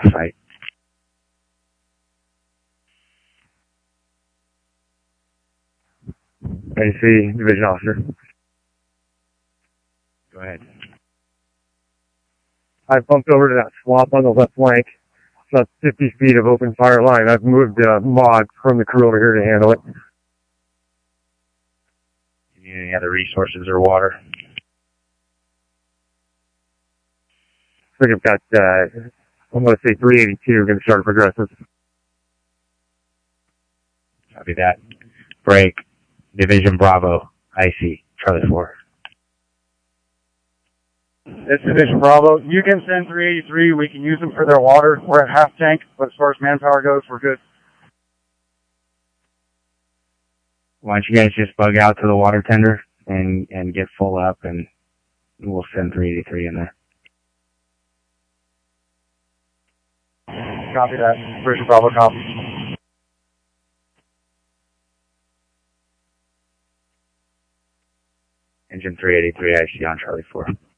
site. AC, Division Officer. Go ahead. I've bumped over to that swamp on the left flank. It's about 50 feet of open fire line. I've moved MOG from the crew over here to handle it. Do you need any other resources or water? I think I've got, I'm going to say 382, going to start progressive. Copy that. Break. Division Bravo. IC. Charlie 4. It's Division Bravo. You can send 383. We can use them for their water. We're at half tank, but as far as manpower goes, we're good. Why don't you guys just bug out to the water tender and get full up, and we'll send 383 in there. Copy that. Division Bravo, copy. Engine 383 IC on Charlie 4.